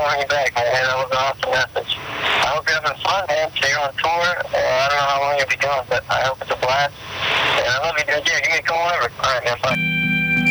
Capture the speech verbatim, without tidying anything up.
calling you back, man. That was an awesome message. I hope you're having fun, man. So you're on tour. Uh, I don't know how long you'll be going, but I hope it's a blast. And I love you, dude. Yeah, give me a call over. All right, man. Bye.